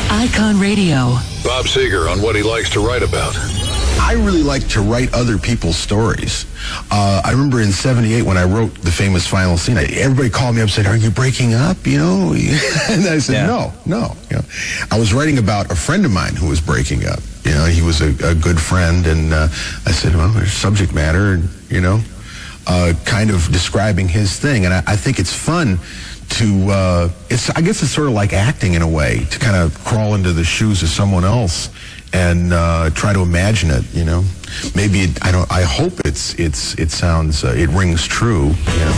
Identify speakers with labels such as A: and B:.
A: Icon Radio.
B: Bob Seger on what he likes to write about.
C: I really like to write other people's stories. I remember in '78 when I wrote the famous final scene, everybody called me up and said, "Are you breaking up?" You know, and I said, "No." You know, I was writing about a friend of mine who was breaking up. You know, he was a good friend, and I said, "Well, there's subject matter," you know, kind of describing his thing, and I think it's fun to. I guess it's sort of like acting in a way, to kind of crawl into the shoes of someone else and try to imagine it, you know. Maybe I hope it sounds it rings true, you know.